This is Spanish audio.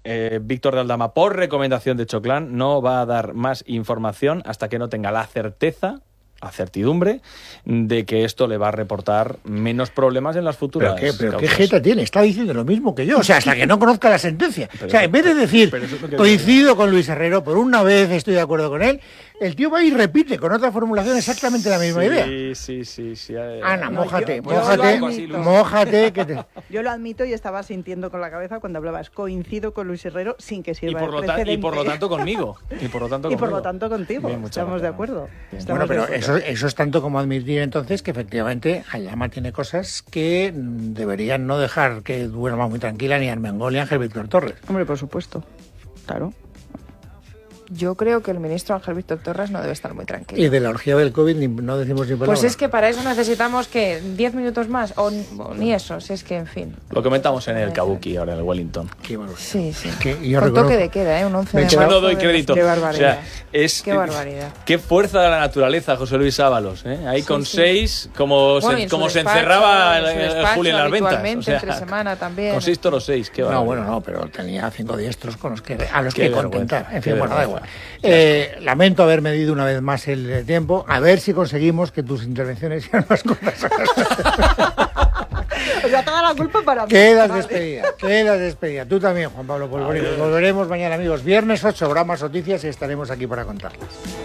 Víctor de Aldama, por recomendación de Choclán, no va a dar más información hasta que no tenga la certidumbre de que esto le va a reportar menos problemas en las futuras ¿Pero qué jeta tiene? Está diciendo lo mismo que yo. O sea, hasta que no conozca la sentencia. O sea, en vez de decir, coincido con Luis Herrero, por una vez estoy de acuerdo con él, el tío va y repite con otra formulación exactamente la misma idea. Sí. Ana, mójate. Yo lo admito y estaba sintiendo con la cabeza cuando hablabas. Coincido con Luis Herrero sin que sirva de precedente. Y por lo tanto conmigo. Y por lo tanto contigo. Bien, estamos de acuerdo. Bueno, pero eso es tanto como admitir entonces que efectivamente Aldama tiene cosas que deberían no dejar que duerma muy tranquila ni Armengol ni Ángel Víctor Torres. Hombre, por supuesto. Claro. Yo creo que el ministro Ángel Víctor Torres no debe estar muy tranquilo. Y de la orgía del COVID no decimos ni palabra. Pues es que para eso necesitamos, que 10 minutos más, o ni eso, si es que, en fin. Lo comentamos en el Kabuki, ahora en el Wellington. Qué barbaridad. Sí. Con toque de queda, un 11 de marzo. No doy crédito. Qué barbaridad. O sea, qué barbaridad. Qué fuerza de la naturaleza, José Luis Ábalos. Ahí con 6, como se encerraba Julio en las ventas. O sea, entre semana también. Con 6 toros 6, qué barbaridad. No, pero tenía 5 diestros a los que contentar. En fin, bueno, da igual. Lamento haber medido una vez más el tiempo. A ver si conseguimos que tus intervenciones sean más cortas. O sea, toda la culpa para mí. Quedas despedida. Tú también, Juan Pablo Polvorín. Volveremos mañana, amigos. Viernes 8, habrá más noticias y estaremos aquí para contarlas.